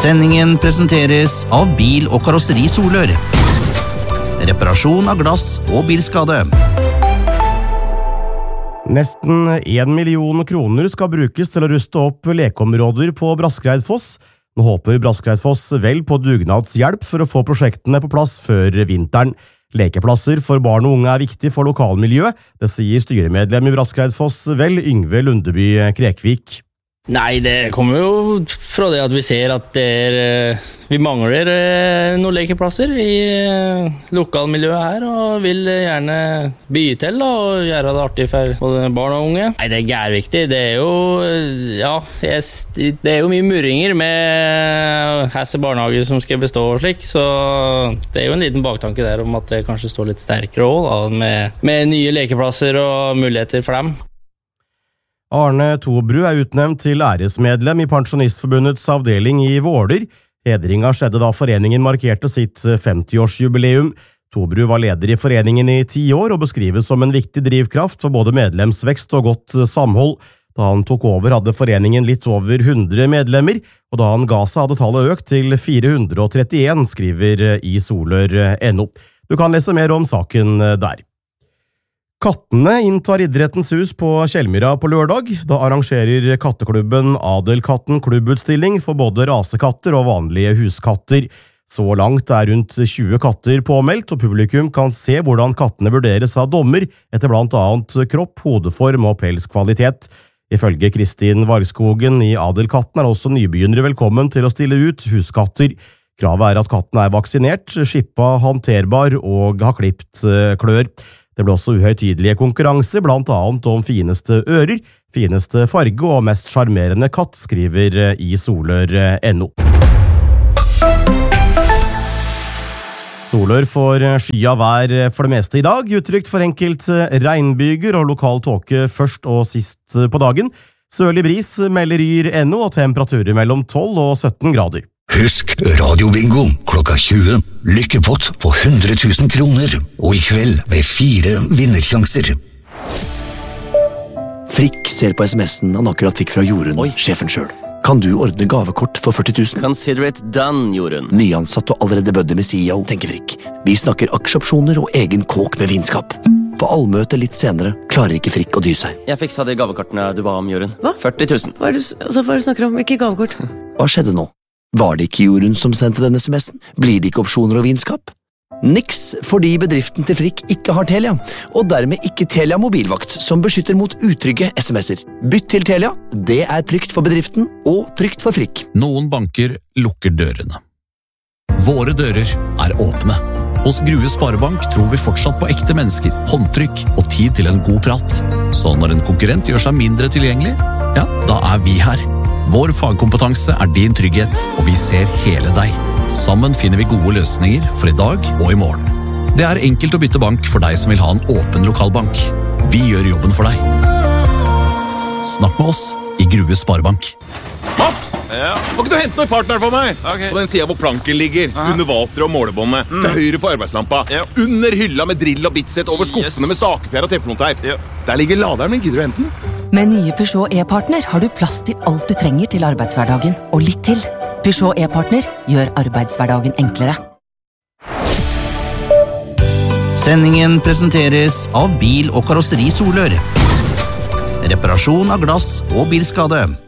Sendingen presenteres av Bil- og karosseri Solør. Reparasjon av glass og bilskade. Nesten 1 million kroner skal brukes til å ruste opp lekeområder på Braskreidfoss. Nå håper Braskreidfoss vel på dugnadshjelp for å få prosjektene på plass før vinteren. Lekeplasser for barn og unge er viktig for lokalmiljøet, det sier styremedlem i Braskreidfoss vel, Yngve Lundeby Krekvik. Nei, det kommer jo fra det at vi ser at vi mangler noen lekeplasser i lokalmiljøet her, og vil gjerne by til og gjøre det artig for både barn og unge. Nei, det er viktig. Det er jo, ja, det er jo mye murringer med hesse barnehager som skal bestå og slik, så det er jo en liten baktanke der om at det kanskje står litt sterkere også, med nye lekeplasser og muligheter for dem. Arne Tobru er utnevnt til æresmedlem i Pensjonistforbundets avdeling i Våler. Hedringa skjedde da foreningen markerte sitt 50-årsjubileum. Tobru var leder i foreningen i 10 år og beskrives som en viktig drivkraft for både medlemsvekst og godt samhold. Da han tok over hadde foreningen litt over 100 medlemmer, og da han ga seg hadde tallet økt til 431, skriver i Solør.no. Du kan lese mer om saken der. Kattene inntar idrettens hus på Kjellmyra på lørdag. Da arrangerer katteklubben Adelkatten klubbutstilling for både rasekatter og vanlige huskatter. Så langt er rundt 20 katter påmeldt, og publikum kan se hvordan kattene vurderes av dommer etter blant annet kropp, hodeform og pelskvalitet. Ifølge Kristin Vargskogen i Adelkatten er også nybegynnere velkommen til å stille ut huskatter. Kravet er at katten er vaksinert, skippa, hanterbar og har klipt klør. Det ble også uhøytidelige konkurranser, blant annet om fineste ører, fineste farge og mest sjarmerende katt, skriver i Solør.no. Solør får sky av vær for det meste i dag, utrygt for enkelt regnbyger og lokal tåke først og sist på dagen. Sørlig bris melder Yr.no og temperaturer mellom 12 og 17 grader. Husk radiobingo klokka 20. Lykkepott på 100 000 kroner, og i kveld med 4 vinnersjanser. Frikk ser på SMS-en han akkurat fikk fra Jorunn, sjefen selv. Kan du ordne gavekort for 40 000? Consider it done, Jorunn. Nyansatt og allerede buddy med CEO, tenker Frikk. Vi snakker aksjeopsjoner og egen kåk med vinskap. På allmøte litt senere klarer ikke Frikk å dy seg. Jeg fiksa de gavekortene du ba om, Jorunn. Hva? 40 000. Hva er det du snakker om? Ikke gavekort. Hva skjedde nå? Var det ikke Jorunn som sendte denne SMS-en? Blir det ikke opsjoner og vinskap? Niks, fordi bedriften til Frikk ikke har Telia, og dermed ikke Telia mobilvakt, som beskytter mot utrygge SMS-er. Bytt til Telia, det er trygt for bedriften og trygt for Frikk. Noen banker lukker dørene. Våre dører er åpne. Hos Grue Sparebank tror vi fortsatt på ekte mennesker, håndtrykk og tid til en god prat. Så når en konkurrent gjør seg mindre tilgjengelig, ja, da er vi her. Vår fagkompetanse er din trygghet, og vi ser hele deg. Sammen finner vi gode løsninger for i dag og i morgen. Det er enkelt å bytte bank for deg som vil ha en åpen lokalbank. Vi gjør jobben for deg. Snakk med oss i Grue Sparebank. Mats! Ja? Må ikke du hente noen partner for meg? Okay. På den siden hvor planken ligger, under vater og målebåndet, til høyre for arbeidslampa, under hylla med drill og bitset, over skuffene med stakefjær og teflonteip. Der ligger laderen min, gidder du hente den? Med nye Peugeot e-partner har du plass til alt du trenger til arbeidshverdagen, og litt til. Peugeot e-partner gjør arbeidshverdagen enklere. Sendingen presenteres av Bil- og karosseri Solør. Reparasjon av glass og bilskade.